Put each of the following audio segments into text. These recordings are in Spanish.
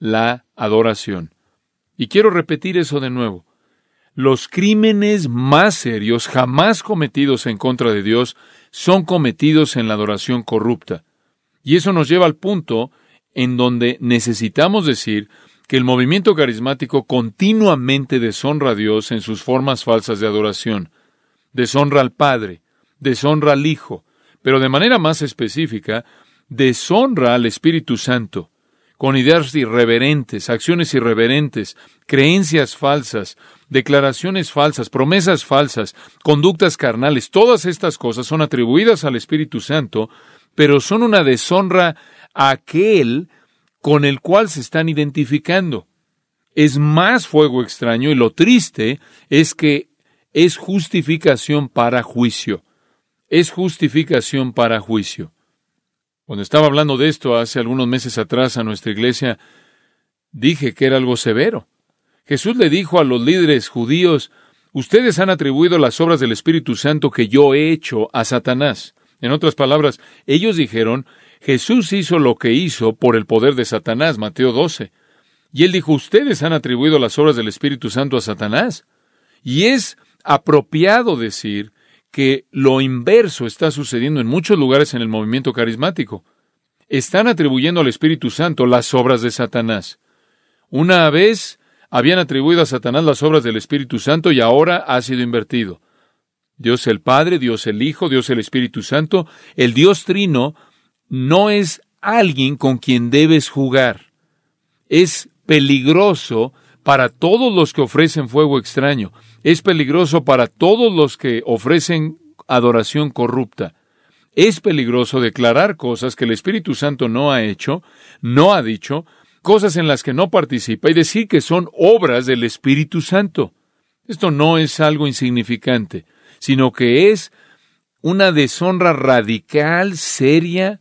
la adoración. Y quiero repetir eso de nuevo. Los crímenes más serios jamás cometidos en contra de Dios son cometidos en la adoración corrupta. Y eso nos lleva al punto en donde necesitamos decir que el movimiento carismático continuamente deshonra a Dios en sus formas falsas de adoración. Deshonra al Padre, deshonra al Hijo, pero de manera más específica, deshonra al Espíritu Santo, con ideas irreverentes, acciones irreverentes, creencias falsas, declaraciones falsas, promesas falsas, conductas carnales. Todas estas cosas son atribuidas al Espíritu Santo, pero son una deshonra a aquel con el cual se están identificando. Es más fuego extraño, y lo triste es que es justificación para juicio. Es justificación para juicio. Cuando estaba hablando de esto hace algunos meses atrás a nuestra iglesia, dije que era algo severo. Jesús le dijo a los líderes judíos: ustedes han atribuido las obras del Espíritu Santo que yo he hecho a Satanás. En otras palabras, ellos dijeron: Jesús hizo lo que hizo por el poder de Satanás, Mateo 12. Y él dijo: ustedes han atribuido las obras del Espíritu Santo a Satanás. Y es apropiado decir que lo inverso está sucediendo en muchos lugares en el movimiento carismático. Están atribuyendo al Espíritu Santo las obras de Satanás. Una vez habían atribuido a Satanás las obras del Espíritu Santo y ahora ha sido invertido. Dios el Padre, Dios el Hijo, Dios el Espíritu Santo, el Dios Trino, no es alguien con quien debes jugar. Es peligroso para todos los que ofrecen fuego extraño. Es peligroso para todos los que ofrecen adoración corrupta. Es peligroso declarar cosas que el Espíritu Santo no ha hecho, no ha dicho, cosas en las que no participa y decir que son obras del Espíritu Santo. Esto no es algo insignificante, sino que es una deshonra radical, seria,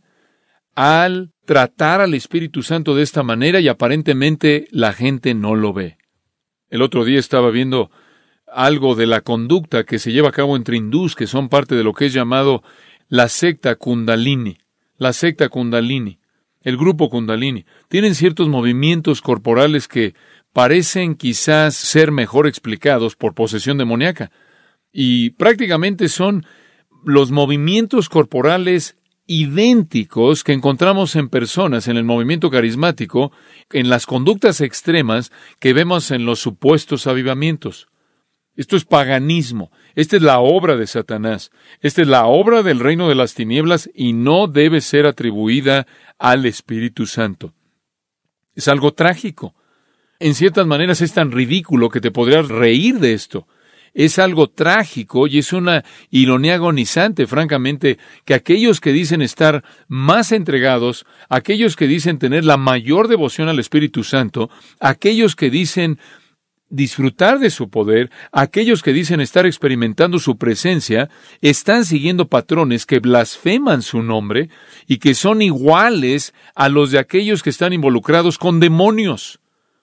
al tratar al Espíritu Santo de esta manera, y aparentemente la gente no lo ve. El otro día estaba viendo algo de la conducta que se lleva a cabo entre hindús, que son parte de lo que es llamado la secta Kundalini. La secta Kundalini, el grupo Kundalini, tienen ciertos movimientos corporales que parecen quizás ser mejor explicados por posesión demoníaca. Y prácticamente son los movimientos corporales idénticos que encontramos en personas en el movimiento carismático, en las conductas extremas que vemos en los supuestos avivamientos. Esto es paganismo. Esta es la obra de Satanás. Esta es la obra del reino de las tinieblas y no debe ser atribuida al Espíritu Santo. Es algo trágico. En ciertas maneras es tan ridículo que te podrías reír de esto. Es algo trágico y es una ironía agonizante, francamente, que aquellos que dicen estar más entregados, aquellos que dicen tener la mayor devoción al Espíritu Santo, aquellos que dicen disfrutar de su poder, aquellos que dicen estar experimentando su presencia, están siguiendo patrones que blasfeman su nombre y que son iguales a los de aquellos que están involucrados con demonios.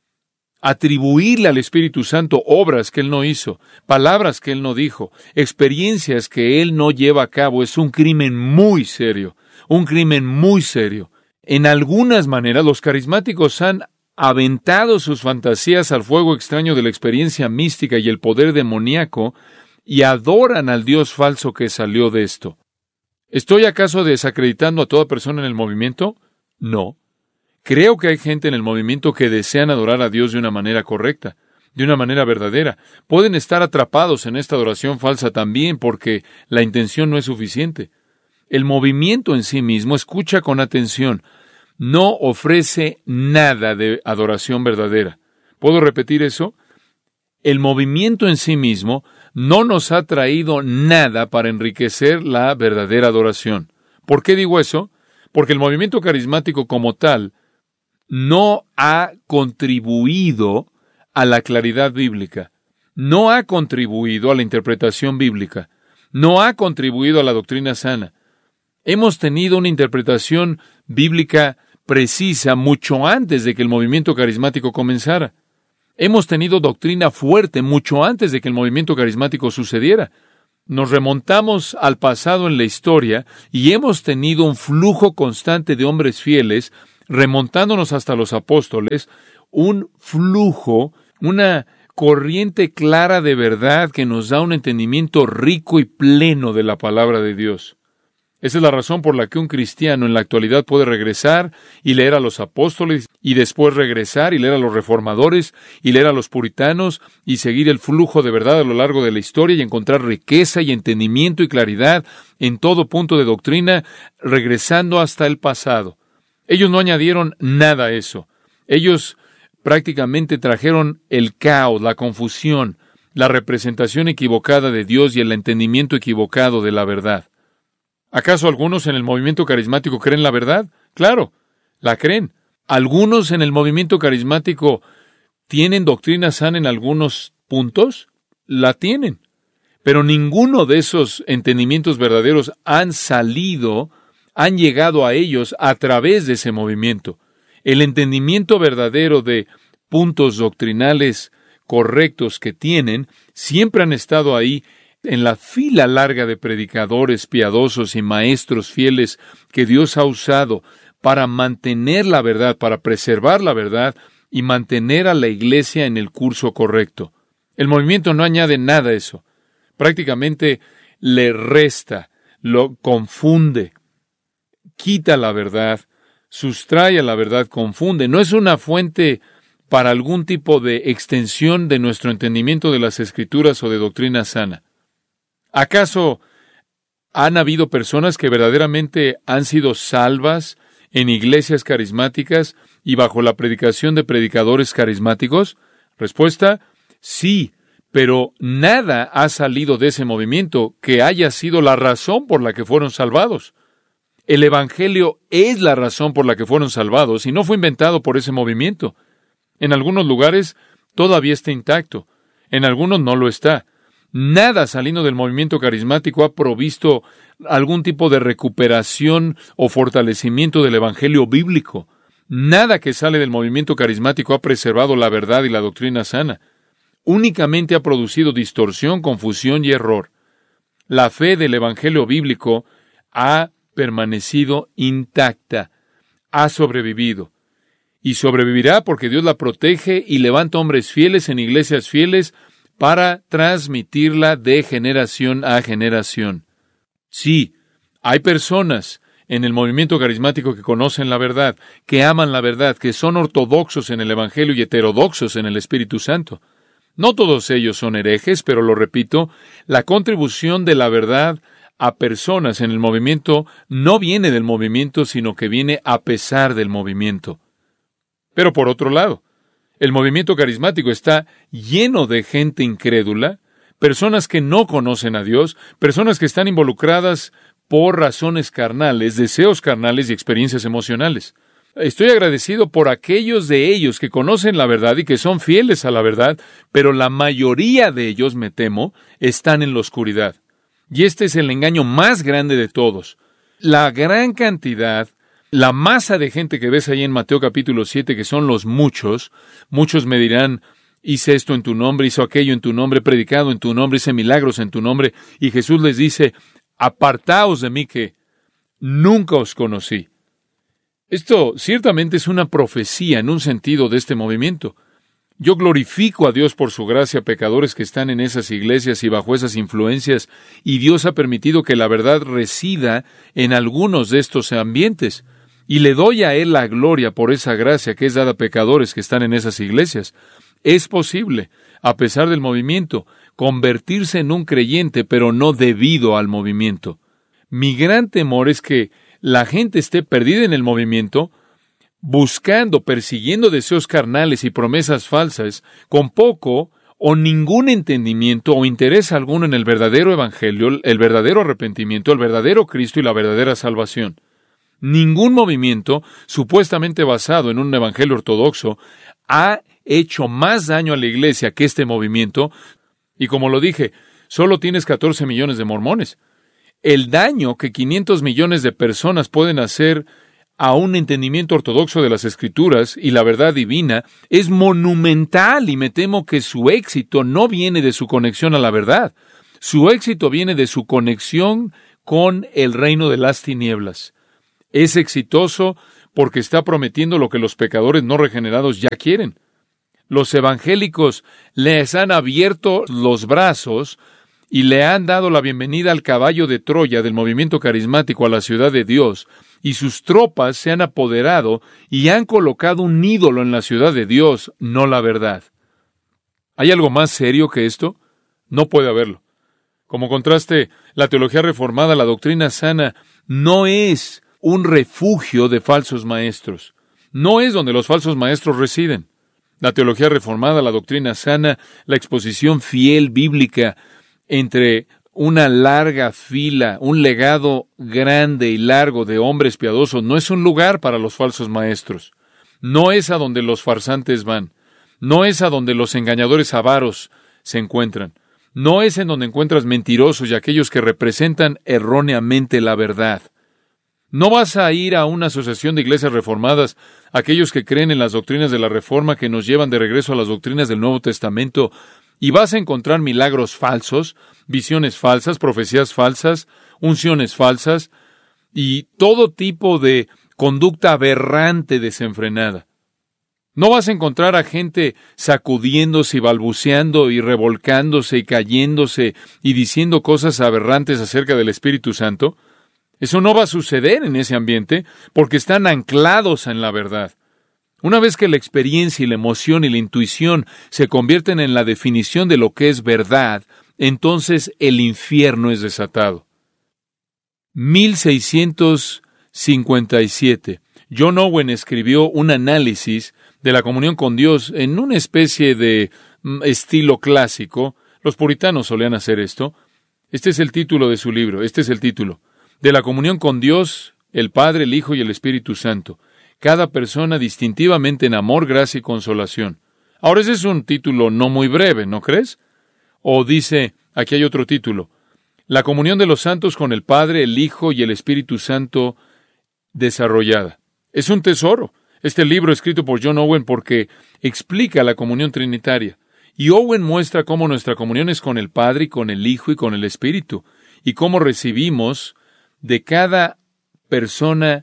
Atribuirle al Espíritu Santo obras que Él no hizo, palabras que Él no dijo, experiencias que Él no lleva a cabo, es un crimen muy serio, un crimen muy serio. En algunas maneras, los carismáticos han aventado sus fantasías al fuego extraño de la experiencia mística y el poder demoníaco y adoran al Dios falso que salió de esto. ¿Estoy acaso desacreditando a toda persona en el movimiento? No. Creo que hay gente en el movimiento que desean adorar a Dios de una manera correcta, de una manera verdadera. Pueden estar atrapados en esta adoración falsa también porque la intención no es suficiente. El movimiento en sí mismo, escucha con atención, no ofrece nada de adoración verdadera. ¿Puedo repetir eso? El movimiento en sí mismo no nos ha traído nada para enriquecer la verdadera adoración. ¿Por qué digo eso? Porque el movimiento carismático como tal no ha contribuido a la claridad bíblica, no ha contribuido a la interpretación bíblica, no ha contribuido a la doctrina sana. Hemos tenido una interpretación bíblica precisa mucho antes de que el movimiento carismático comenzara. Hemos tenido doctrina fuerte mucho antes de que el movimiento carismático sucediera. Nos remontamos al pasado en la historia y hemos tenido un flujo constante de hombres fieles remontándonos hasta los apóstoles, un flujo, una corriente clara de verdad que nos da un entendimiento rico y pleno de la palabra de Dios. Esa es la razón por la que un cristiano en la actualidad puede regresar y leer a los apóstoles, y después regresar y leer a los reformadores, y leer a los puritanos, y seguir el flujo de verdad a lo largo de la historia, y encontrar riqueza y entendimiento y claridad en todo punto de doctrina, regresando hasta el pasado. Ellos no añadieron nada a eso. Ellos prácticamente trajeron el caos, la confusión, la representación equivocada de Dios y el entendimiento equivocado de la verdad. ¿Acaso algunos en el movimiento carismático creen la verdad? Claro, la creen. ¿Algunos en el movimiento carismático tienen doctrina sana en algunos puntos? La tienen. Pero ninguno de esos entendimientos verdaderos han llegado a ellos a través de ese movimiento. El entendimiento verdadero de puntos doctrinales correctos que tienen siempre han estado ahí en la fila larga de predicadores piadosos y maestros fieles que Dios ha usado para mantener la verdad, para preservar la verdad y mantener a la iglesia en el curso correcto. El movimiento no añade nada a eso. Prácticamente le resta, lo confunde, quita la verdad, sustrae a la verdad, confunde. No es una fuente para algún tipo de extensión de nuestro entendimiento de las Escrituras o de doctrina sana. ¿Acaso han habido personas que verdaderamente han sido salvas en iglesias carismáticas y bajo la predicación de predicadores carismáticos? Respuesta, sí, pero nada ha salido de ese movimiento que haya sido la razón por la que fueron salvados. El Evangelio es la razón por la que fueron salvados y no fue inventado por ese movimiento. En algunos lugares todavía está intacto, en algunos no lo está. Nada saliendo del movimiento carismático ha provisto algún tipo de recuperación o fortalecimiento del evangelio bíblico. Nada que sale del movimiento carismático ha preservado la verdad y la doctrina sana. Únicamente ha producido distorsión, confusión y error. La fe del evangelio bíblico ha permanecido intacta, ha sobrevivido. Y sobrevivirá porque Dios la protege y levanta hombres fieles en iglesias fieles para transmitirla de generación a generación. Sí, hay personas en el movimiento carismático que conocen la verdad, que aman la verdad, que son ortodoxos en el Evangelio y heterodoxos en el Espíritu Santo. No todos ellos son herejes, pero lo repito, la contribución de la verdad a personas en el movimiento no viene del movimiento, sino que viene a pesar del movimiento. Pero por otro lado, el movimiento carismático está lleno de gente incrédula, personas que no conocen a Dios, personas que están involucradas por razones carnales, deseos carnales y experiencias emocionales. Estoy agradecido por aquellos de ellos que conocen la verdad y que son fieles a la verdad, pero la mayoría de ellos, me temo, están en la oscuridad. Y este es el engaño más grande de todos. La gran cantidad, la masa de gente que ves ahí en Mateo capítulo 7, que son los muchos me dirán, hice esto en tu nombre, hizo aquello en tu nombre, predicado en tu nombre, hice milagros en tu nombre, y Jesús les dice, apartaos de mí que nunca os conocí. Esto ciertamente es una profecía en un sentido de este movimiento. Yo glorifico a Dios por su gracia a pecadores que están en esas iglesias y bajo esas influencias, y Dios ha permitido que la verdad resida en algunos de estos ambientes. Y le doy a Él la gloria por esa gracia que es dada a pecadores que están en esas iglesias. Es posible, a pesar del movimiento, convertirse en un creyente, pero no debido al movimiento. Mi gran temor es que la gente esté perdida en el movimiento, buscando, persiguiendo deseos carnales y promesas falsas, con poco o ningún entendimiento o interés alguno en el verdadero evangelio, el verdadero arrepentimiento, el verdadero Cristo y la verdadera salvación. Ningún movimiento, supuestamente basado en un evangelio ortodoxo, ha hecho más daño a la iglesia que este movimiento, y como lo dije, solo tienes 14 millones de mormones. El daño que 500 millones de personas pueden hacer a un entendimiento ortodoxo de las Escrituras y la verdad divina es monumental, y me temo que su éxito no viene de su conexión a la verdad. Su éxito viene de su conexión con el reino de las tinieblas. Es exitoso porque está prometiendo lo que los pecadores no regenerados ya quieren. Los evangélicos les han abierto los brazos y le han dado la bienvenida al caballo de Troya del movimiento carismático a la ciudad de Dios, y sus tropas se han apoderado y han colocado un ídolo en la ciudad de Dios, no la verdad. ¿Hay algo más serio que esto? No puede haberlo. Como contraste, la teología reformada, la doctrina sana, no es un refugio de falsos maestros. No es donde los falsos maestros residen. La teología reformada, la doctrina sana, la exposición fiel bíblica entre una larga fila, un legado grande y largo de hombres piadosos, no es un lugar para los falsos maestros. No es a donde los farsantes van. No es a donde los engañadores avaros se encuentran. No es en donde encuentras mentirosos y aquellos que representan erróneamente la verdad. No vas a ir a una asociación de iglesias reformadas, aquellos que creen en las doctrinas de la Reforma que nos llevan de regreso a las doctrinas del Nuevo Testamento, y vas a encontrar milagros falsos, visiones falsas, profecías falsas, unciones falsas, y todo tipo de conducta aberrante desenfrenada. No vas a encontrar a gente sacudiéndose y balbuceando y revolcándose y cayéndose y diciendo cosas aberrantes acerca del Espíritu Santo. Eso no va a suceder en ese ambiente porque están anclados en la verdad. Una vez que la experiencia y la emoción y la intuición se convierten en la definición de lo que es verdad, entonces el infierno es desatado. 1657. John Owen escribió un análisis de la comunión con Dios en una especie de estilo clásico. Los puritanos solían hacer esto. Este es el título de su libro. Este es el título. De la comunión con Dios, el Padre, el Hijo y el Espíritu Santo. Cada persona distintivamente en amor, gracia y consolación. Ahora, ese es un título no muy breve, ¿no crees? O dice, aquí hay otro título. La comunión de los santos con el Padre, el Hijo y el Espíritu Santo desarrollada. Es un tesoro. Este libro escrito por John Owen porque explica la comunión trinitaria. Y Owen muestra cómo nuestra comunión es con el Padre y con el Hijo y con el Espíritu. Y cómo recibimos de cada persona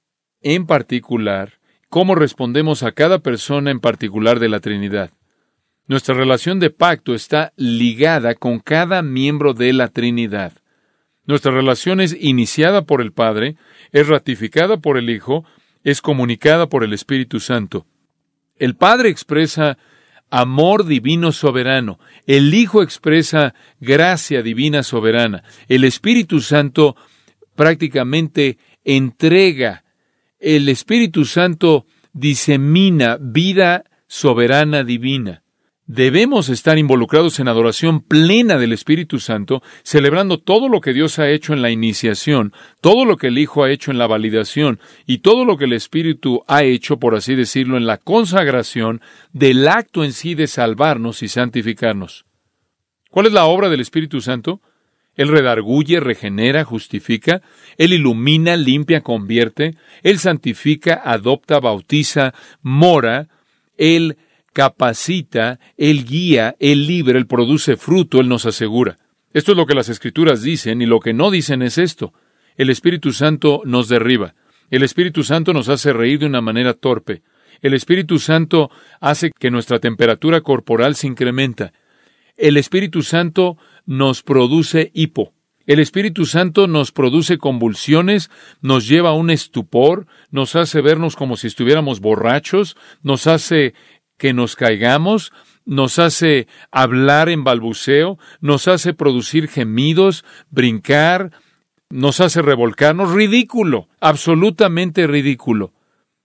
en particular, cómo respondemos a cada persona en particular de la Trinidad. Nuestra relación de pacto está ligada con cada miembro de la Trinidad. Nuestra relación es iniciada por el Padre, es ratificada por el Hijo, es comunicada por el Espíritu Santo. El Padre expresa amor divino soberano, el Hijo expresa gracia divina soberana, el Espíritu Santo prácticamente entrega, el Espíritu Santo disemina vida soberana divina. Debemos estar involucrados en adoración plena del Espíritu Santo, celebrando todo lo que Dios ha hecho en la iniciación, todo lo que el Hijo ha hecho en la validación y todo lo que el Espíritu ha hecho, por así decirlo, en la consagración del acto en sí de salvarnos y santificarnos. ¿Cuál es la obra del Espíritu Santo? Él redarguye, regenera, justifica, Él ilumina, limpia, convierte, Él santifica, adopta, bautiza, mora, Él capacita, Él guía, Él libra, Él produce fruto, Él nos asegura. Esto es lo que las Escrituras dicen, y lo que no dicen es esto. El Espíritu Santo nos derriba. El Espíritu Santo nos hace reír de una manera torpe. El Espíritu Santo hace que nuestra temperatura corporal se incrementa. El Espíritu Santo nos produce hipo. El Espíritu Santo nos produce convulsiones, nos lleva a un estupor, nos hace vernos como si estuviéramos borrachos, nos hace que nos caigamos, nos hace hablar en balbuceo, nos hace producir gemidos, brincar, nos hace revolcarnos. Ridículo, absolutamente ridículo.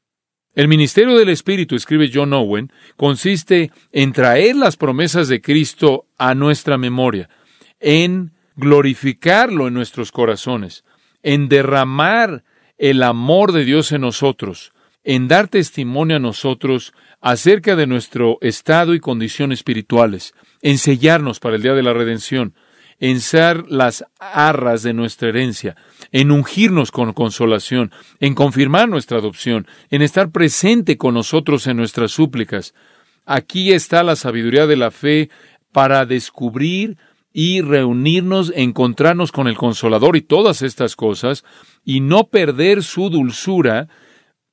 El ministerio del Espíritu, escribe John Owen, consiste en traer las promesas de Cristo a nuestra memoria, en glorificarlo en nuestros corazones, en derramar el amor de Dios en nosotros, en dar testimonio a nosotros acerca de nuestro estado y condición espirituales, en sellarnos para el día de la redención, en ser las arras de nuestra herencia, en ungirnos con consolación, en confirmar nuestra adopción, en estar presente con nosotros en nuestras súplicas. Aquí está la sabiduría de la fe para descubrir y reunirnos, encontrarnos con el Consolador y todas estas cosas, y no perder su dulzura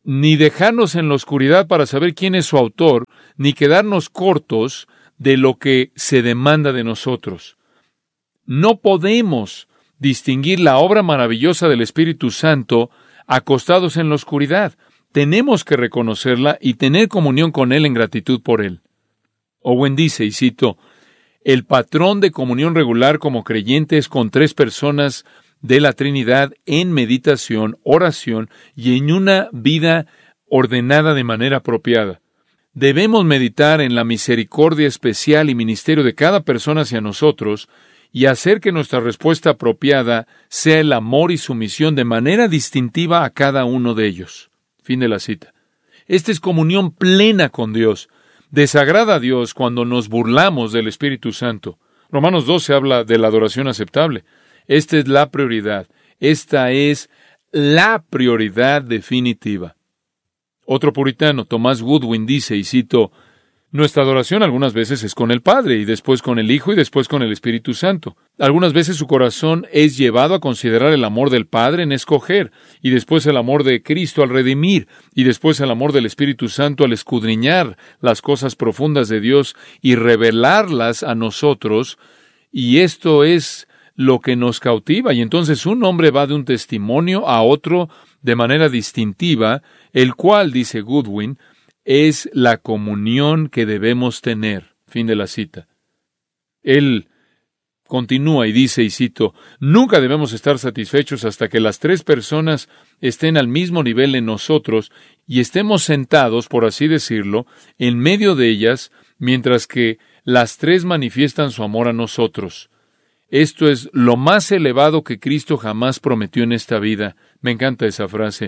ni dejarnos en la oscuridad para saber quién es su autor, ni quedarnos cortos de lo que se demanda de nosotros. No podemos distinguir la obra maravillosa del Espíritu Santo acostados en la oscuridad. Tenemos que reconocerla y tener comunión con Él en gratitud por Él. Owen dice, y cito, el patrón de comunión regular como creyente es con 3 personas de la Trinidad en meditación, oración y en una vida ordenada de manera apropiada. Debemos meditar en la misericordia especial y ministerio de cada persona hacia nosotros y hacer que nuestra respuesta apropiada sea el amor y sumisión de manera distintiva a cada uno de ellos. Fin de la cita. Esta es comunión plena con Dios. Desagrada a Dios cuando nos burlamos del Espíritu Santo. Romanos 12 habla de la adoración aceptable. Esta es la prioridad. Esta es la prioridad definitiva. Otro puritano, Thomas Goodwin, dice, y cito, nuestra adoración algunas veces es con el Padre, y después con el Hijo, y después con el Espíritu Santo. Algunas veces su corazón es llevado a considerar el amor del Padre en escoger, y después el amor de Cristo al redimir, y después el amor del Espíritu Santo al escudriñar las cosas profundas de Dios y revelarlas a nosotros, y esto es lo que nos cautiva, y entonces un hombre va de un testimonio a otro de manera distintiva, el cual, dice Goodwin, es la comunión que debemos tener. Fin de la cita. Él continúa y dice, y cito, nunca debemos estar satisfechos hasta que las 3 personas estén al mismo nivel en nosotros y estemos sentados, por así decirlo, en medio de ellas, mientras que las 3 manifiestan su amor a nosotros. Esto es lo más elevado que Cristo jamás prometió en esta vida. Me encanta esa frase.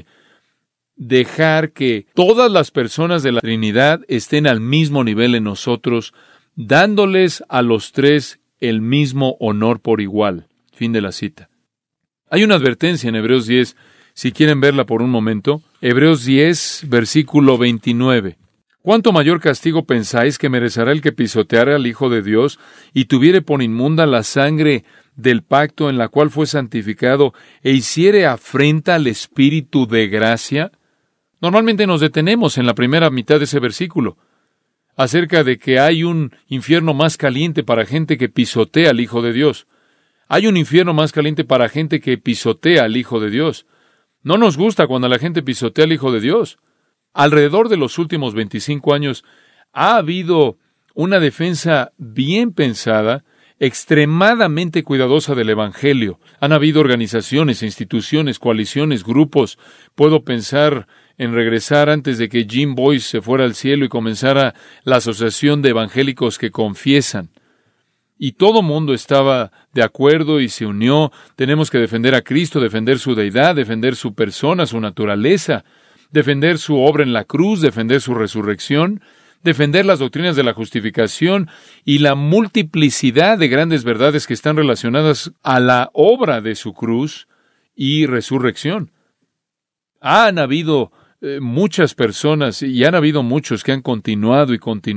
Dejar que todas las personas de la Trinidad estén al mismo nivel en nosotros, dándoles a los 3 el mismo honor por igual. Fin de la cita. Hay una advertencia en Hebreos 10, si quieren verla por un momento. Hebreos 10, versículo 29. ¿Cuánto mayor castigo pensáis que merecerá el que pisoteare al Hijo de Dios y tuviere por inmunda la sangre del pacto en la cual fue santificado e hiciere afrenta al Espíritu de gracia? Normalmente nos detenemos en la primera mitad de ese versículo, acerca de que hay un infierno más caliente para gente que pisotea al Hijo de Dios. Hay un infierno más caliente para gente que pisotea al Hijo de Dios. No nos gusta cuando la gente pisotea al Hijo de Dios. Alrededor de los últimos 25 años ha habido una defensa bien pensada, extremadamente cuidadosa del Evangelio. Han habido organizaciones, instituciones, coaliciones, grupos. Puedo pensar en regresar antes de que Jim Boyce se fuera al cielo y comenzara la Asociación de Evangélicos que Confiesan. Y todo mundo estaba de acuerdo y se unió. Tenemos que defender a Cristo, defender su deidad, defender su persona, su naturaleza, defender su obra en la cruz, defender su resurrección, defender las doctrinas de la justificación y la multiplicidad de grandes verdades que están relacionadas a la obra de su cruz y resurrección. Han habido muchas personas y han habido muchos que han continuado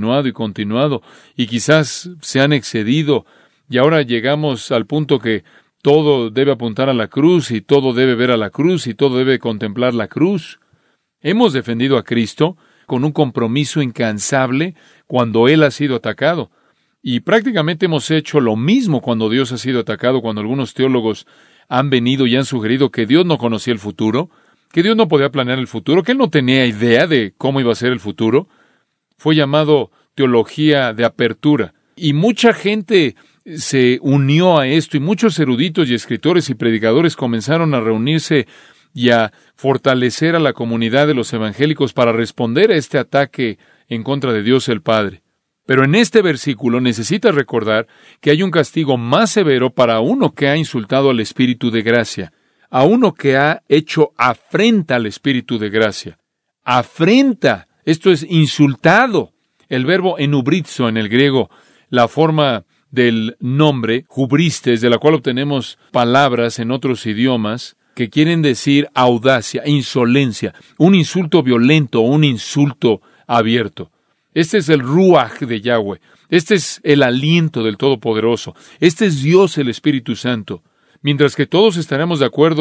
y quizás se han excedido y ahora llegamos al punto que todo debe apuntar a la cruz y todo debe ver a la cruz y todo debe contemplar la cruz. Hemos defendido a Cristo con un compromiso incansable cuando Él ha sido atacado. Y prácticamente hemos hecho lo mismo cuando Dios ha sido atacado, cuando algunos teólogos han venido y han sugerido que Dios no conocía el futuro, que Dios no podía planear el futuro, que Él no tenía idea de cómo iba a ser el futuro. Fue llamado teología de apertura. Y mucha gente se unió a esto, y muchos eruditos y escritores y predicadores comenzaron a reunirse y a fortalecer a la comunidad de los evangélicos para responder a este ataque en contra de Dios el Padre. Pero en este versículo necesitas recordar que hay un castigo más severo para uno que ha insultado al Espíritu de gracia, a uno que ha hecho afrenta al Espíritu de gracia. Afrenta, esto es insultado. El verbo enubrizo en el griego, la forma del nombre, hubristes, de la cual obtenemos palabras en otros idiomas, que quieren decir audacia, insolencia, un insulto violento, un insulto abierto. Este es el ruaj de Yahweh. Este es el aliento del Todopoderoso. Este es Dios el Espíritu Santo. Mientras que todos estaremos de acuerdo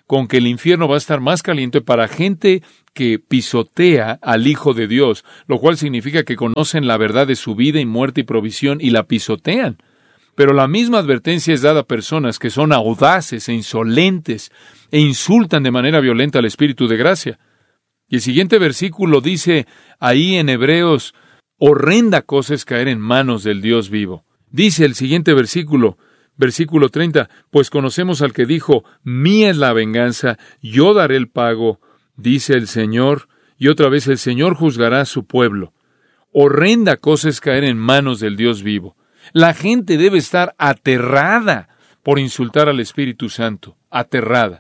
con que el infierno va a estar más caliente para gente que pisotea al Hijo de Dios, lo cual significa que conocen la verdad de su vida y muerte y provisión y la pisotean. Pero la misma advertencia es dada a personas que son audaces e insolentes e insultan de manera violenta al Espíritu de gracia. Y el siguiente versículo dice ahí en Hebreos, horrenda cosa es caer en manos del Dios vivo. Dice el siguiente versículo, versículo 30, pues conocemos al que dijo, mía es la venganza, yo daré el pago, dice el Señor, y otra vez el Señor juzgará a su pueblo. Horrenda cosa es caer en manos del Dios vivo. La gente debe estar aterrada por insultar al Espíritu Santo, aterrada.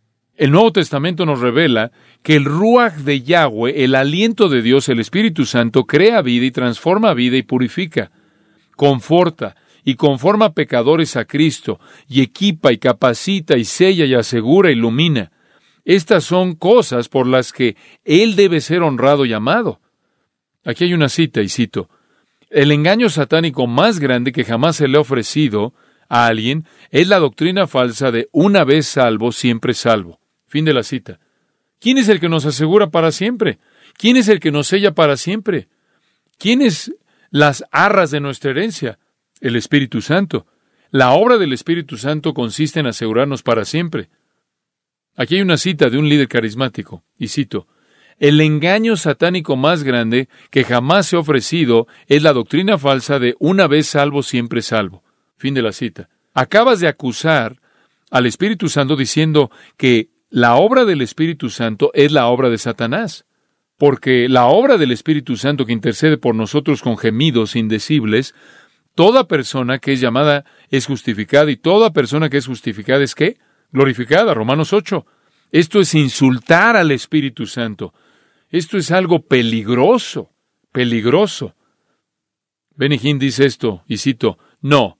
El Nuevo Testamento nos revela que el Ruach de Yahweh, el aliento de Dios, el Espíritu Santo, crea vida y transforma vida y purifica, conforta y conforma a pecadores a Cristo, y equipa y capacita y sella y asegura, ilumina. Estas son cosas por las que Él debe ser honrado y amado. Aquí hay una cita, y cito, el engaño satánico más grande que jamás se le ha ofrecido a alguien es la doctrina falsa de una vez salvo, siempre salvo. Fin de la cita. ¿Quién es el que nos asegura para siempre? ¿Quién es el que nos sella para siempre? ¿Quién es las arras de nuestra herencia? El Espíritu Santo. La obra del Espíritu Santo consiste en asegurarnos para siempre. Aquí hay una cita de un líder carismático, y cito, el engaño satánico más grande que jamás se ha ofrecido es la doctrina falsa de una vez salvo, siempre salvo. Fin de la cita. Acabas de acusar al Espíritu Santo diciendo que la obra del Espíritu Santo es la obra de Satanás, porque la obra del Espíritu Santo que intercede por nosotros con gemidos indecibles, toda persona que es llamada es justificada y toda persona que es justificada es ¿qué? Glorificada, Romanos 8. Esto es insultar al Espíritu Santo. Esto es algo peligroso, peligroso. Benny Hinn dice esto, y cito, no,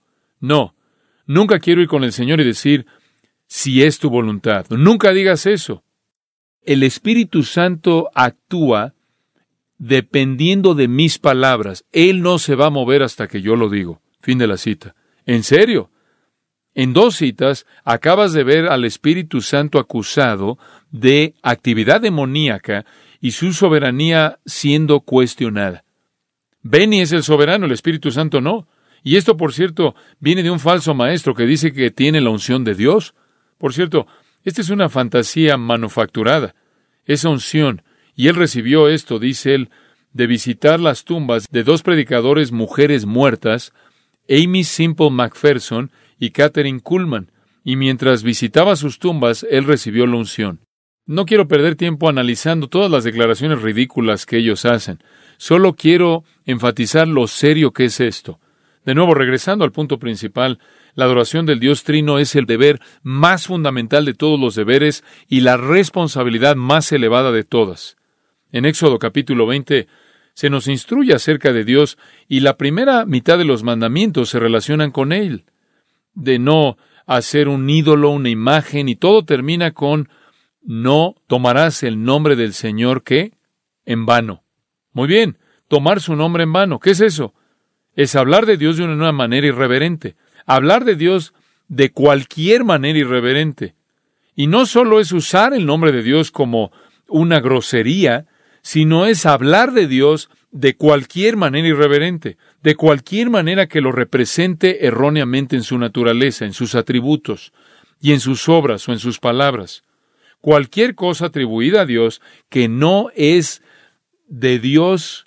nunca quiero ir con el Señor y decir, si es tu voluntad. Nunca digas eso. El Espíritu Santo actúa dependiendo de mis palabras. Él no se va a mover hasta que yo lo digo. Fin de la cita. ¿En serio? En 2 citas acabas de ver al Espíritu Santo acusado de actividad demoníaca y su soberanía siendo cuestionada. Benny es el soberano, el Espíritu Santo no. Y esto, por cierto, viene de un falso maestro que dice que tiene la unción de Dios. Por cierto, esta es una fantasía manufacturada. Esa unción, y él recibió esto, dice él, de visitar las tumbas de 2 predicadores mujeres muertas, Amy Simple McPherson y Catherine Kuhlman, y mientras visitaba sus tumbas, él recibió la unción. No quiero perder tiempo analizando todas las declaraciones ridículas que ellos hacen. Solo quiero enfatizar lo serio que es esto. De nuevo, regresando al punto principal, la adoración del Dios Trino es el deber más fundamental de todos los deberes y la responsabilidad más elevada de todas. En Éxodo capítulo 20 se nos instruye acerca de Dios y la primera mitad de los mandamientos se relacionan con Él, de no hacer un ídolo, una imagen, y todo termina con no tomarás el nombre del Señor, ¿qué? En vano. Muy bien, tomar su nombre en vano. ¿Qué es eso? Es hablar de Dios de una manera irreverente. Hablar de Dios de cualquier manera irreverente. Y no solo es usar el nombre de Dios como una grosería, sino es hablar de Dios de cualquier manera irreverente, de cualquier manera que lo represente erróneamente en su naturaleza, en sus atributos, y en sus obras o en sus palabras. Cualquier cosa atribuida a Dios que no es de Dios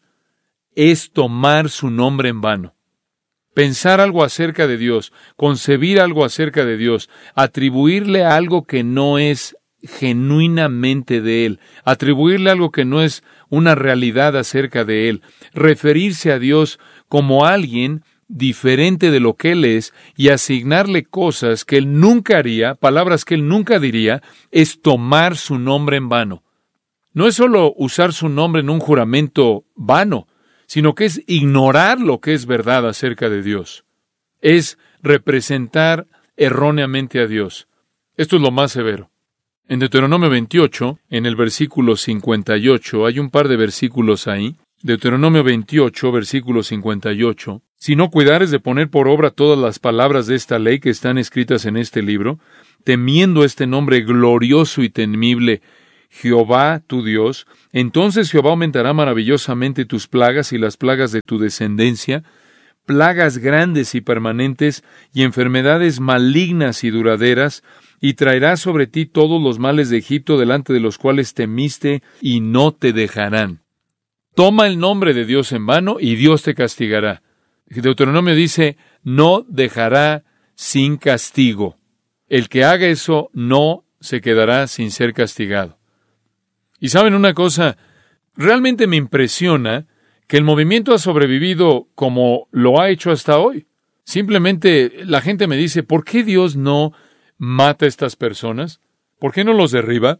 es tomar su nombre en vano. Pensar algo acerca de Dios, concebir algo acerca de Dios, atribuirle algo que no es genuinamente de Él, atribuirle algo que no es una realidad acerca de Él, referirse a Dios como alguien diferente de lo que Él es y asignarle cosas que Él nunca haría, palabras que Él nunca diría, es tomar su nombre en vano. No es solo usar su nombre en un juramento vano, sino que es ignorar lo que es verdad acerca de Dios. Es representar erróneamente a Dios. Esto es lo más severo. En Deuteronomio 28, en el versículo 58, hay un par de versículos ahí. Deuteronomio 28, versículo 58. Si no cuidares de poner por obra todas las palabras de esta ley que están escritas en este libro, temiendo este nombre glorioso y temible, Jehová tu Dios, entonces Jehová aumentará maravillosamente tus plagas y las plagas de tu descendencia, plagas grandes y permanentes, y enfermedades malignas y duraderas, y traerá sobre ti todos los males de Egipto delante de los cuales temiste, y no te dejarán. Toma el nombre de Dios en vano, y Dios te castigará. Deuteronomio dice, no dejará sin castigo. El que haga eso no se quedará sin ser castigado. Y saben una cosa, realmente me impresiona que el movimiento ha sobrevivido como lo ha hecho hasta hoy. Simplemente la gente me dice, ¿por qué Dios no mata a estas personas? ¿Por qué no los derriba?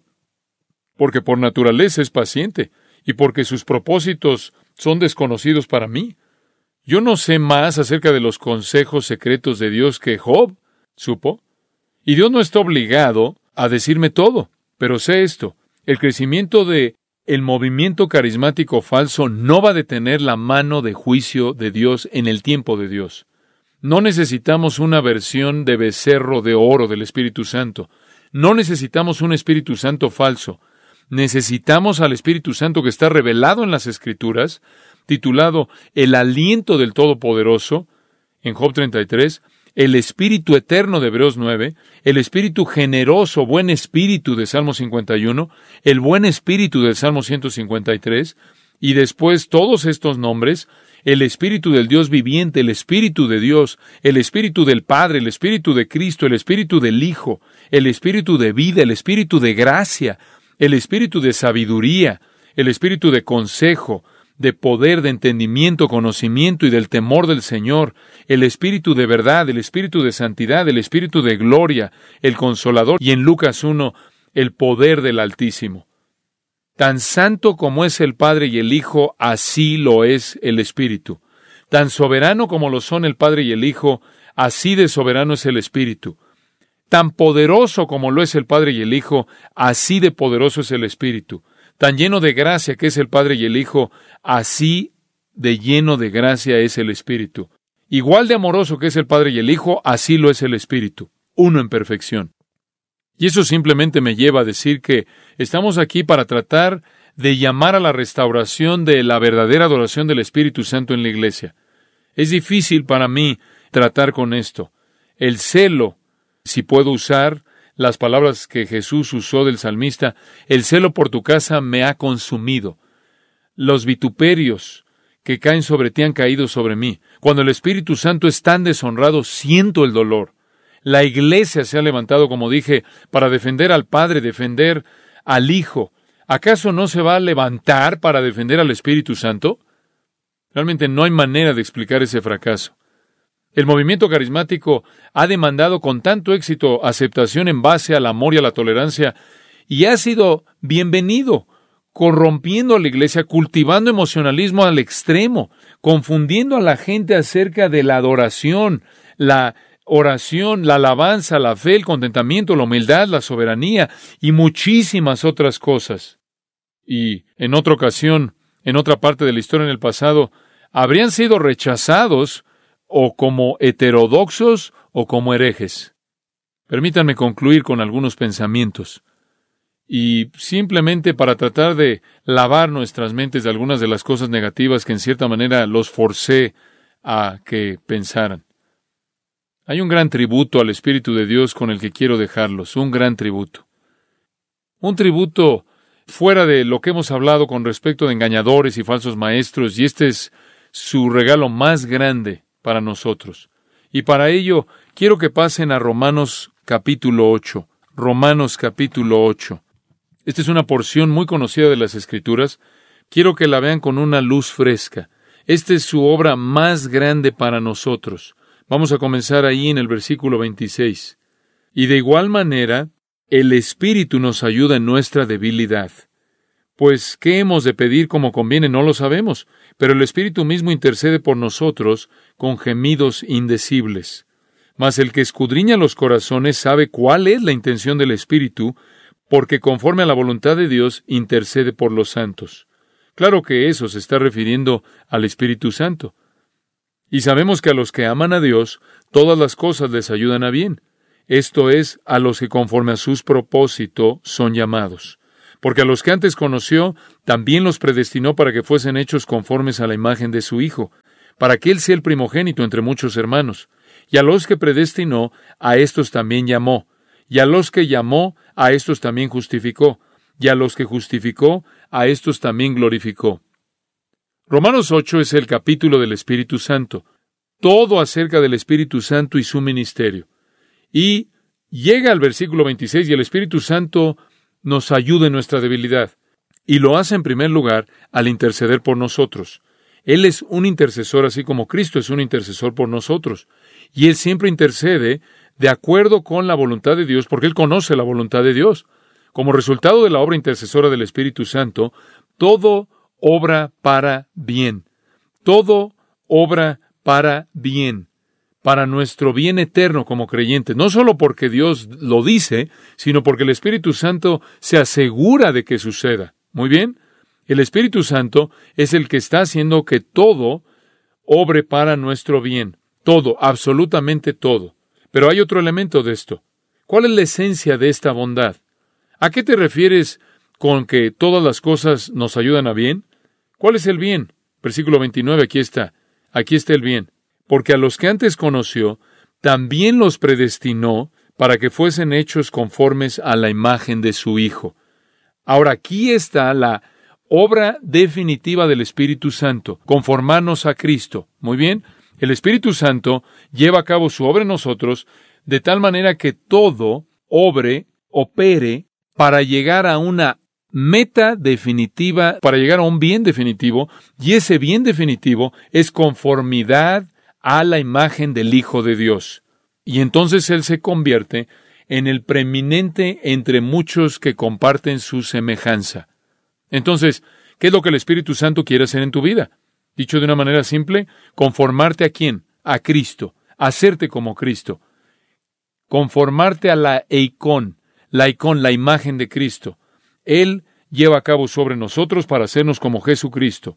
Porque por naturaleza es paciente y porque sus propósitos son desconocidos para mí. Yo no sé más acerca de los consejos secretos de Dios que Job supo. Y Dios no está obligado a decirme todo, pero sé esto. El crecimiento de el movimiento carismático falso no va a detener la mano de juicio de Dios en el tiempo de Dios. No necesitamos una versión de becerro de oro del Espíritu Santo. No necesitamos un Espíritu Santo falso. Necesitamos al Espíritu Santo que está revelado en las Escrituras, titulado El aliento del Todopoderoso, en Job 33, el Espíritu eterno de Hebreos 9, el Espíritu generoso, buen Espíritu de Salmo 51, el buen Espíritu del Salmo 153, y después todos estos nombres, el Espíritu del Dios viviente, el Espíritu de Dios, el Espíritu del Padre, el Espíritu de Cristo, el Espíritu del Hijo, el Espíritu de vida, el Espíritu de gracia, el Espíritu de sabiduría, el Espíritu de consejo, de poder, de entendimiento, conocimiento y del temor del Señor, el Espíritu de verdad, el Espíritu de santidad, el Espíritu de gloria, el Consolador, y en Lucas 1, el poder del Altísimo. Tan santo como es el Padre y el Hijo, así lo es el Espíritu. Tan soberano como lo son el Padre y el Hijo, así de soberano es el Espíritu. Tan poderoso como lo es el Padre y el Hijo, así de poderoso es el Espíritu. Tan lleno de gracia que es el Padre y el Hijo, así de lleno de gracia es el Espíritu. Igual de amoroso que es el Padre y el Hijo, así lo es el Espíritu, uno en perfección. Y eso simplemente me lleva a decir que estamos aquí para tratar de llamar a la restauración de la verdadera adoración del Espíritu Santo en la iglesia. Es difícil para mí tratar con esto. El celo, si puedo usar las palabras que Jesús usó del salmista, el celo por tu casa me ha consumido. Los vituperios que caen sobre ti han caído sobre mí. Cuando el Espíritu Santo es tan deshonrado, siento el dolor. La iglesia se ha levantado, como dije, para defender al Padre, defender al Hijo. ¿Acaso no se va a levantar para defender al Espíritu Santo? Realmente no hay manera de explicar ese fracaso. El movimiento carismático ha demandado con tanto éxito aceptación en base al amor y a la tolerancia, y ha sido bienvenido, corrompiendo a la iglesia, cultivando emocionalismo al extremo, confundiendo a la gente acerca de la adoración, la oración, la alabanza, la fe, el contentamiento, la humildad, la soberanía y muchísimas otras cosas. Y en otra ocasión, en otra parte de la historia en el pasado, habrían sido rechazados o como heterodoxos o como herejes. Permítanme concluir con algunos pensamientos. Y simplemente para tratar de lavar nuestras mentes de algunas de las cosas negativas que en cierta manera los forcé a que pensaran. Hay un gran tributo al Espíritu de Dios con el que quiero dejarlos, un gran tributo. Un tributo fuera de lo que hemos hablado con respecto de engañadores y falsos maestros, y este es su regalo más grande para nosotros. Y para ello, quiero que pasen a Romanos capítulo 8. Romanos capítulo 8. Esta es una porción muy conocida de las Escrituras. Quiero que la vean con una luz fresca. Esta es su obra más grande para nosotros. Vamos a comenzar ahí en el versículo 26. Y de igual manera, el Espíritu nos ayuda en nuestra debilidad. Pues, ¿qué hemos de pedir como conviene? No lo sabemos, pero el Espíritu mismo intercede por nosotros con gemidos indecibles. Mas el que escudriña los corazones sabe cuál es la intención del Espíritu, porque conforme a la voluntad de Dios intercede por los santos. Claro que eso se está refiriendo al Espíritu Santo. Y sabemos que a los que aman a Dios, todas las cosas les ayudan a bien. Esto es, a los que conforme a sus propósitos son llamados. Porque a los que antes conoció, también los predestinó para que fuesen hechos conformes a la imagen de su Hijo, para que Él sea el primogénito entre muchos hermanos. Y a los que predestinó, a estos también llamó. Y a los que llamó, a estos también justificó. Y a los que justificó, a estos también glorificó. Romanos 8 es el capítulo del Espíritu Santo. Todo acerca del Espíritu Santo y su ministerio. Y llega al versículo 26 y el Espíritu Santo nos ayuda en nuestra debilidad. Y lo hace en primer lugar al interceder por nosotros. Él es un intercesor así como Cristo es un intercesor por nosotros. Y Él siempre intercede de acuerdo con la voluntad de Dios porque Él conoce la voluntad de Dios. Como resultado de la obra intercesora del Espíritu Santo, todo obra para bien. Todo obra para bien. Para nuestro bien eterno como creyentes. No solo porque Dios lo dice, sino porque el Espíritu Santo se asegura de que suceda. Muy bien. El Espíritu Santo es el que está haciendo que todo obre para nuestro bien. Todo, absolutamente todo. Pero hay otro elemento de esto. ¿Cuál es la esencia de esta bondad? ¿A qué te refieres con que todas las cosas nos ayudan a bien? ¿Cuál es el bien? Versículo 29, aquí está. Aquí está el bien. Porque a los que antes conoció, también los predestinó para que fuesen hechos conformes a la imagen de su Hijo. Ahora, aquí está la obra definitiva del Espíritu Santo, conformarnos a Cristo. Muy bien, el Espíritu Santo lleva a cabo su obra en nosotros de tal manera que todo opere para llegar a una meta definitiva, para llegar a un bien definitivo, y ese bien definitivo es conformidad a la imagen del Hijo de Dios. Y entonces Él se convierte en el preeminente entre muchos que comparten su semejanza. Entonces, ¿qué es lo que el Espíritu Santo quiere hacer en tu vida? Dicho de una manera simple, conformarte ¿a quién? A Cristo, hacerte como Cristo. Conformarte a la eikón, la imagen de Cristo. Él lleva a cabo sobre nosotros para hacernos como Jesucristo.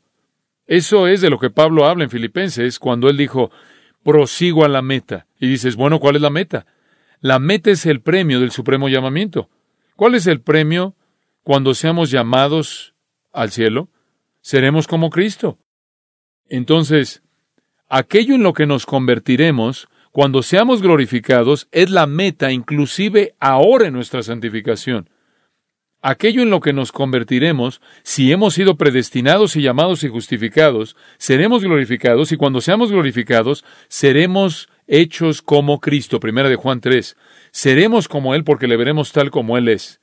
Eso es de lo que Pablo habla en Filipenses cuando él dijo, prosigo a la meta. Y dices, bueno, ¿cuál es la meta? La meta es el premio del supremo llamamiento. ¿Cuál es el premio cuando seamos llamados al cielo? Seremos como Cristo. Entonces, aquello en lo que nos convertiremos cuando seamos glorificados es la meta, inclusive ahora en nuestra santificación. Aquello en lo que nos convertiremos, si hemos sido predestinados y llamados y justificados, seremos glorificados, y cuando seamos glorificados, seremos hechos como Cristo. Primera de Juan 3. Seremos como Él porque le veremos tal como Él es.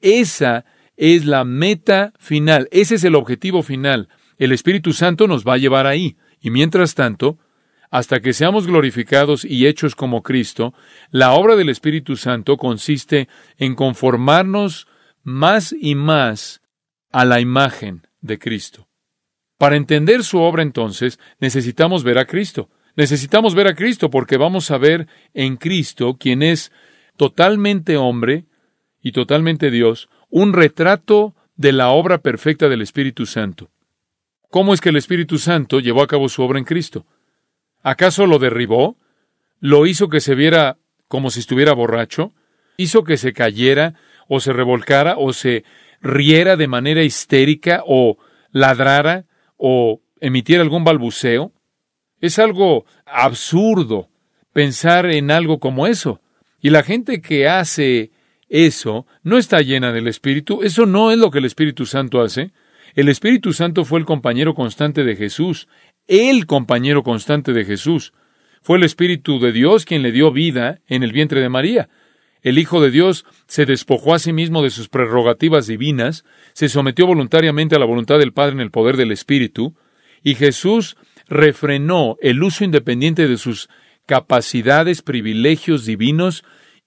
Esa es la meta final. Ese es el objetivo final. El Espíritu Santo nos va a llevar ahí. Y mientras tanto, hasta que seamos glorificados y hechos como Cristo, la obra del Espíritu Santo consiste en conformarnos más y más a la imagen de Cristo. Para entender su obra, entonces, necesitamos ver a Cristo. Necesitamos ver a Cristo porque vamos a ver en Cristo, quien es totalmente hombre y totalmente Dios, un retrato de la obra perfecta del Espíritu Santo. ¿Cómo es que el Espíritu Santo llevó a cabo su obra en Cristo? ¿Acaso lo derribó? ¿Lo hizo que se viera como si estuviera borracho? ¿Hizo que se cayera o se revolcara o se riera de manera histérica o ladrara o emitiera algún balbuceo? Es algo absurdo pensar en algo como eso. Y la gente que hace eso no está llena del Espíritu. Eso no es lo que el Espíritu Santo hace. El Espíritu Santo fue el compañero constante de Jesús. El compañero constante de Jesús. Fue el Espíritu de Dios quien le dio vida en el vientre de María. El Hijo de Dios se despojó a sí mismo de sus prerrogativas divinas, se sometió voluntariamente a la voluntad del Padre en el poder del Espíritu, y Jesús refrenó el uso independiente de sus capacidades, privilegios divinos,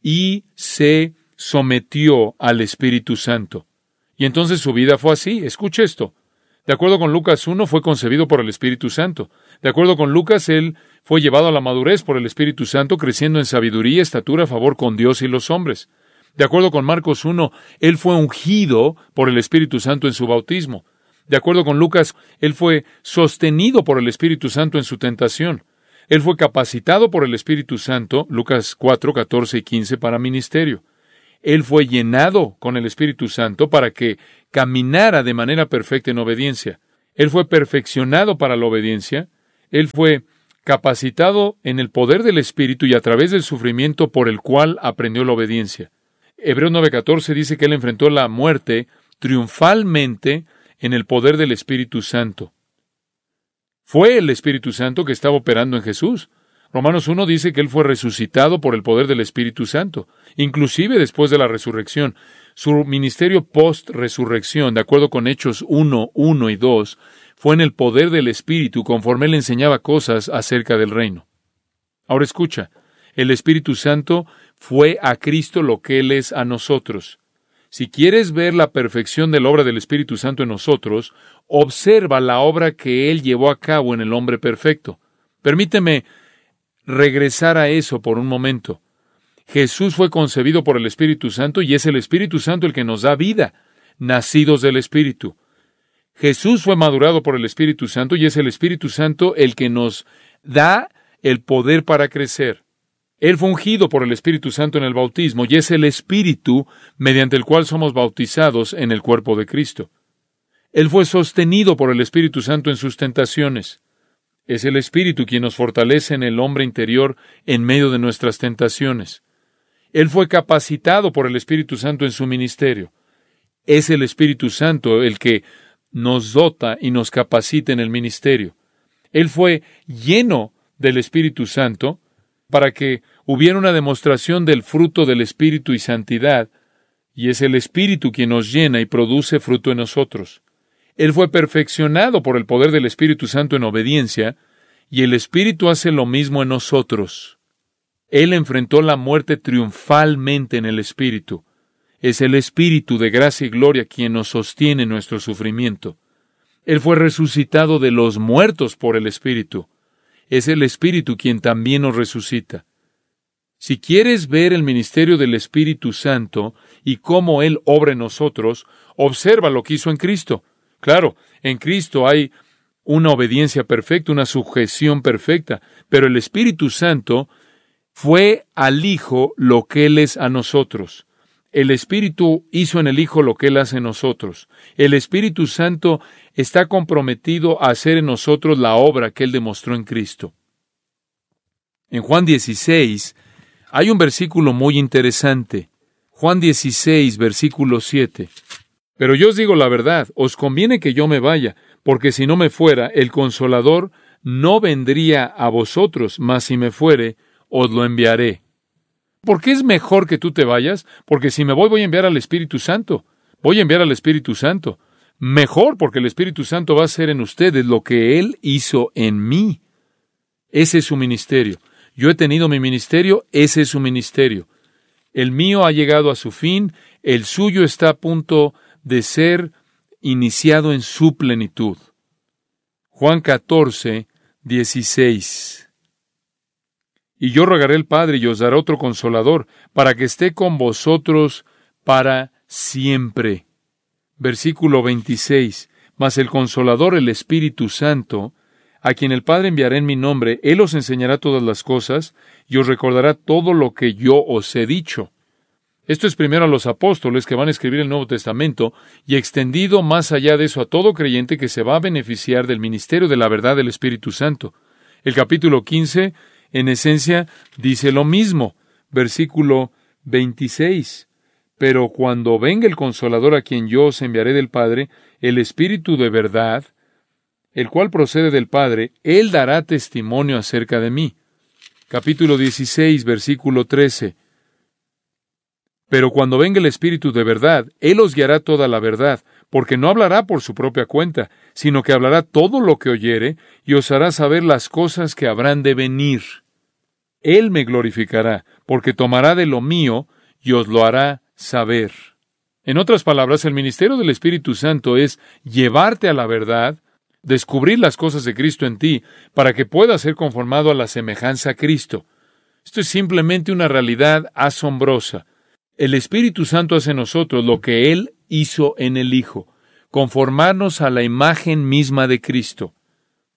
y se sometió al Espíritu Santo. Y entonces su vida fue así. Escuche esto. De acuerdo con Lucas 1, fue concebido por el Espíritu Santo. De acuerdo con Lucas, él fue llevado a la madurez por el Espíritu Santo, creciendo en sabiduría, estatura, favor con Dios y los hombres. De acuerdo con Marcos 1, él fue ungido por el Espíritu Santo en su bautismo. De acuerdo con Lucas, él fue sostenido por el Espíritu Santo en su tentación. Él fue capacitado por el Espíritu Santo, Lucas 4, 14 y 15, para ministerio. Él fue llenado con el Espíritu Santo para que caminara de manera perfecta en obediencia. Él fue perfeccionado para la obediencia. Él fue capacitado en el poder del Espíritu y a través del sufrimiento por el cual aprendió la obediencia. Hebreos 9:14 dice que Él enfrentó la muerte triunfalmente en el poder del Espíritu Santo. Fue el Espíritu Santo que estaba operando en Jesús. Romanos 1 dice que Él fue resucitado por el poder del Espíritu Santo, inclusive después de la resurrección. Su ministerio post-resurrección, de acuerdo con Hechos 1, 1 y 2, fue en el poder del Espíritu conforme Él enseñaba cosas acerca del reino. Ahora escucha, el Espíritu Santo fue a Cristo lo que Él es a nosotros. Si quieres ver la perfección de la obra del Espíritu Santo en nosotros, observa la obra que Él llevó a cabo en el hombre perfecto. Permíteme regresar a eso por un momento. Jesús fue concebido por el Espíritu Santo y es el Espíritu Santo el que nos da vida, nacidos del Espíritu. Jesús fue madurado por el Espíritu Santo y es el Espíritu Santo el que nos da el poder para crecer. Él fue ungido por el Espíritu Santo en el bautismo y es el Espíritu mediante el cual somos bautizados en el cuerpo de Cristo. Él fue sostenido por el Espíritu Santo en sus tentaciones. Es el Espíritu quien nos fortalece en el hombre interior en medio de nuestras tentaciones. Él fue capacitado por el Espíritu Santo en su ministerio. Es el Espíritu Santo el que nos dota y nos capacita en el ministerio. Él fue lleno del Espíritu Santo para que hubiera una demostración del fruto del Espíritu y santidad, y es el Espíritu quien nos llena y produce fruto en nosotros. Él fue perfeccionado por el poder del Espíritu Santo en obediencia, y el Espíritu hace lo mismo en nosotros. Él enfrentó la muerte triunfalmente en el Espíritu. Es el Espíritu de gracia y gloria quien nos sostiene en nuestro sufrimiento. Él fue resucitado de los muertos por el Espíritu. Es el Espíritu quien también nos resucita. Si quieres ver el ministerio del Espíritu Santo y cómo Él obra en nosotros, observa lo que hizo en Cristo. Claro, en Cristo hay una obediencia perfecta, una sujeción perfecta, pero el Espíritu Santo fue al Hijo lo que Él es a nosotros. El Espíritu hizo en el Hijo lo que Él hace en nosotros. El Espíritu Santo está comprometido a hacer en nosotros la obra que Él demostró en Cristo. En Juan 16 hay un versículo muy interesante. Juan 16, versículo 7. Pero yo os digo la verdad, os conviene que yo me vaya, porque si no me fuera, el Consolador no vendría a vosotros, mas si me fuere, os lo enviaré. ¿Por qué es mejor que tú te vayas? Porque si me voy a enviar al Espíritu Santo. Voy a enviar al Espíritu Santo. Mejor porque el Espíritu Santo va a hacer en ustedes lo que Él hizo en mí. Ese es su ministerio. Yo he tenido mi ministerio, ese es su ministerio. El mío ha llegado a su fin, el suyo está a punto de ser iniciado en su plenitud. Juan 14, 16. Y yo rogaré al Padre y os dará otro Consolador, para que esté con vosotros para siempre. Versículo 26. Mas el Consolador, el Espíritu Santo, a quien el Padre enviará en mi nombre, Él os enseñará todas las cosas, y os recordará todo lo que yo os he dicho. Esto es primero a los apóstoles que van a escribir el Nuevo Testamento, y extendido más allá de eso a todo creyente que se va a beneficiar del ministerio de la verdad del Espíritu Santo. El capítulo 15, en esencia, dice lo mismo. Versículo 26. Pero cuando venga el Consolador a quien yo os enviaré del Padre, el Espíritu de verdad, el cual procede del Padre, Él dará testimonio acerca de mí. Capítulo 16, versículo 13. Pero cuando venga el Espíritu de verdad, Él os guiará toda la verdad, porque no hablará por su propia cuenta, sino que hablará todo lo que oyere, y os hará saber las cosas que habrán de venir. Él me glorificará, porque tomará de lo mío, y os lo hará saber. En otras palabras, el ministerio del Espíritu Santo es llevarte a la verdad, descubrir las cosas de Cristo en ti, para que puedas ser conformado a la semejanza a Cristo. Esto es simplemente una realidad asombrosa. El Espíritu Santo hace en nosotros lo que Él hizo en el Hijo, conformarnos a la imagen misma de Cristo.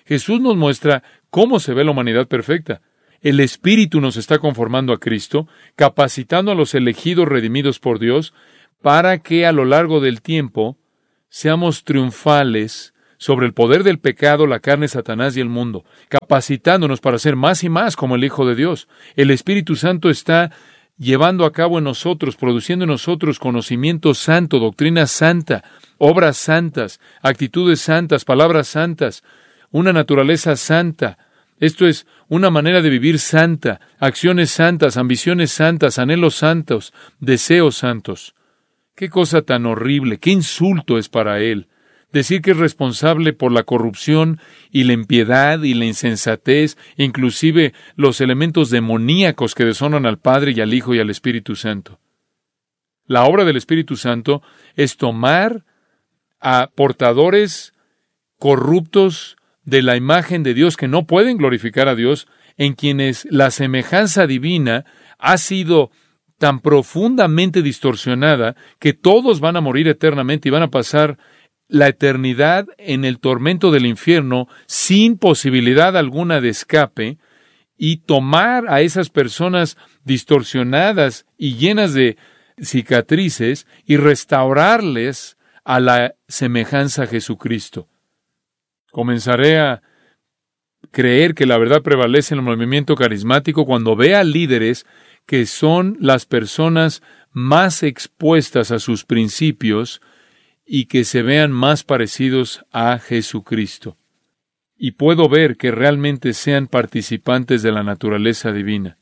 Jesús nos muestra cómo se ve la humanidad perfecta. El Espíritu nos está conformando a Cristo, capacitando a los elegidos redimidos por Dios para que a lo largo del tiempo seamos triunfales sobre el poder del pecado, la carne, Satanás y el mundo, capacitándonos para ser más y más como el Hijo de Dios. El Espíritu Santo está llevando a cabo en nosotros, produciendo en nosotros conocimiento santo, doctrina santa, obras santas, actitudes santas, palabras santas, una naturaleza santa. Esto es una manera de vivir santa, acciones santas, ambiciones santas, anhelos santos, deseos santos. ¡Qué cosa tan horrible! ¡Qué insulto es para Él! Decir que es responsable por la corrupción y la impiedad y la insensatez, inclusive los elementos demoníacos que deshonran al Padre y al Hijo y al Espíritu Santo. La obra del Espíritu Santo es tomar a portadores corruptos de la imagen de Dios que no pueden glorificar a Dios, en quienes la semejanza divina ha sido tan profundamente distorsionada que todos van a morir eternamente y van a pasar la eternidad en el tormento del infierno sin posibilidad alguna de escape, y tomar a esas personas distorsionadas y llenas de cicatrices y restaurarles a la semejanza a Jesucristo. Comenzaré a creer que la verdad prevalece en el movimiento carismático cuando vea líderes que son las personas más expuestas a sus principios y que se vean más parecidos a Jesucristo. Y puedo ver que realmente sean participantes de la naturaleza divina.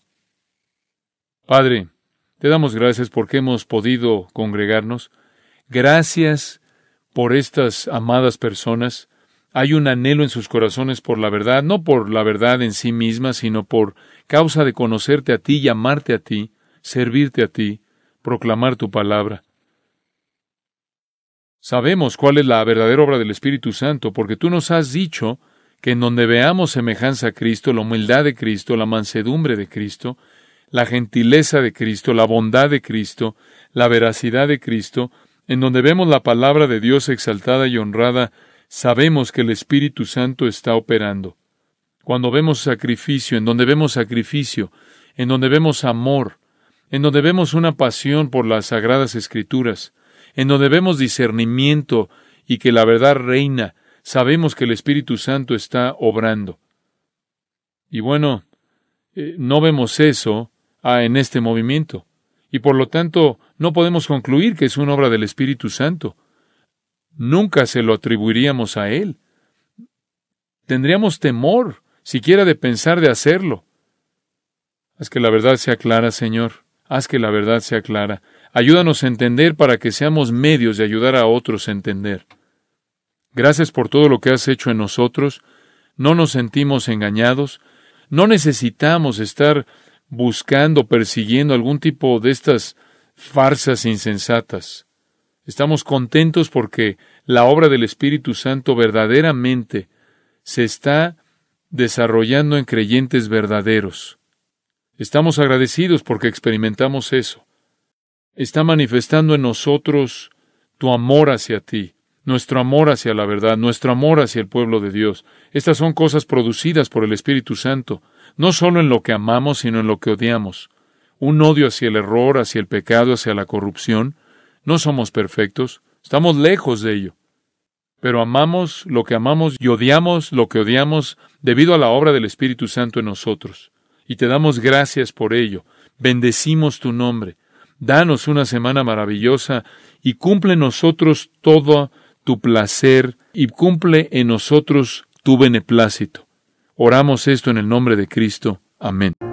Padre, te damos gracias porque hemos podido congregarnos. Gracias por estas amadas personas. Hay un anhelo en sus corazones por la verdad, no por la verdad en sí misma, sino por causa de conocerte a ti, llamarte a ti, servirte a ti, proclamar tu palabra. Sabemos cuál es la verdadera obra del Espíritu Santo, porque tú nos has dicho que en donde veamos semejanza a Cristo, la humildad de Cristo, la mansedumbre de Cristo, la gentileza de Cristo, la bondad de Cristo, la veracidad de Cristo, en donde vemos la palabra de Dios exaltada y honrada, sabemos que el Espíritu Santo está operando. Cuando vemos sacrificio, en donde vemos amor, en donde vemos una pasión por las Sagradas Escrituras, en donde vemos discernimiento y que la verdad reina, sabemos que el Espíritu Santo está obrando. Y bueno, no vemos eso en este movimiento, y por lo tanto no podemos concluir que es una obra del Espíritu Santo. Nunca se lo atribuiríamos a Él. Tendríamos temor, siquiera de pensar de hacerlo. Haz que la verdad sea clara, Señor. Haz que la verdad sea clara. Ayúdanos a entender para que seamos medios de ayudar a otros a entender. Gracias por todo lo que has hecho en nosotros. No nos sentimos engañados. No necesitamos estar buscando, persiguiendo algún tipo de estas farsas insensatas. Estamos contentos porque la obra del Espíritu Santo verdaderamente se está desarrollando en creyentes verdaderos. Estamos agradecidos porque experimentamos eso. Está manifestando en nosotros tu amor hacia ti, nuestro amor hacia la verdad, nuestro amor hacia el pueblo de Dios. Estas son cosas producidas por el Espíritu Santo, no solo en lo que amamos, sino en lo que odiamos. Un odio hacia el error, hacia el pecado, hacia la corrupción. No somos perfectos, estamos lejos de ello. Pero amamos lo que amamos y odiamos lo que odiamos debido a la obra del Espíritu Santo en nosotros. Y te damos gracias por ello. Bendecimos tu nombre. Danos una semana maravillosa y cumple en nosotros todo tu placer y cumple en nosotros tu beneplácito. Oramos esto en el nombre de Cristo. Amén.